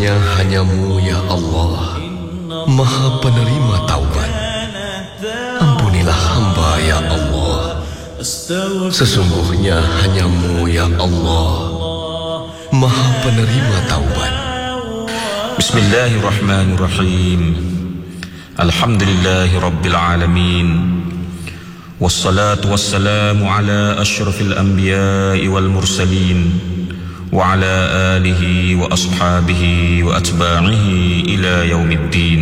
Sesungguhnya hanya-Mu ya Allah, Maha penerima taubat. Ampunilah hamba ya Allah. Sesungguhnya hanya-Mu ya Allah, Maha penerima taubat. Bismillahirrahmanirrahim. Alhamdulillahi rabbil alamin. Wassalatu wassalamu ala asyrafil anbiya'i wal mursalin wa ala alihi wa ashabihi wa atba'ihi ila yaumiddin.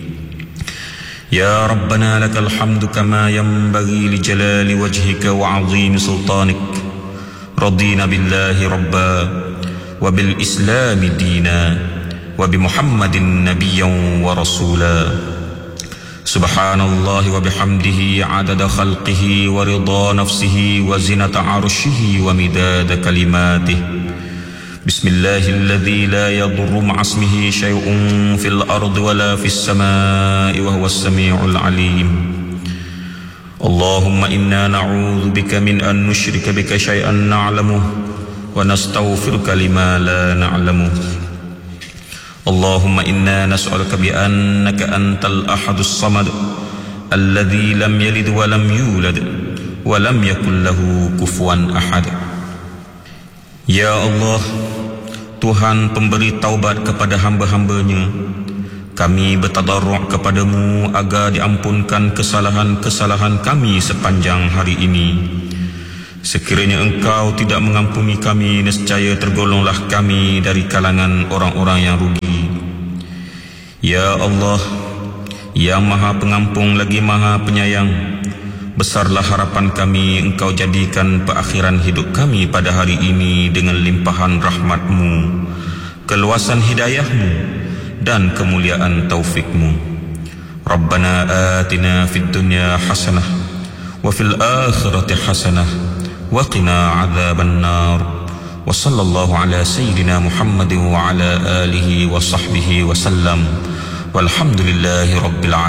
Ya Rabbana lakal hamdu kama yanbaghi li jalali wajhika wa 'azimi sultanik. Radina billahi rabba wa bil islami dina wa bi Muhammadin nabiyyan wa rasula. Subhanallah wa bihamdihi adada khalqihi wa ridha nafsihi wa zinata arshihi wa midada kalimatihi. Bismillahilladzi la yadurru ma'asmihi syai'un fil ardi wa la fis samai wa huwas sami'ul alim. Allahumma inna na'udzu bika min an nusyrika bika syai'an na'lamuhu wa nastaghfiruka lima la na'lamuhu. Allahumma inna nas'aluka bi annaka antal ahadus samad alladzi lam yalid wa lam yulad wa lam yakul lahu kufuwan ahad. Ya Allah, Tuhan pemberi taubat kepada hamba-hamba-Nya, kami bertadarru' kepada-Mu agar diampunkan kesalahan-kesalahan kami sepanjang hari ini. Sekiranya Engkau tidak mengampuni kami, nescaya tergolonglah kami dari kalangan orang-orang yang rugi. Ya Allah, yang Maha Pengampung lagi Maha Penyayang, besarlah harapan kami Engkau jadikan perakhiran hidup kami pada hari ini dengan limpahan rahmat-Mu, keluasan hidayah-Mu, dan kemuliaan taufik-Mu. Rabbana atina fid dunya hasanah wa fil akhirati hasanah wa qina adzaban nar. Wa sallallahu ala sayyidina Muhammadin wa ala alihi wa sahbihi wa sallam. Walhamdulillahi rabbil alamin.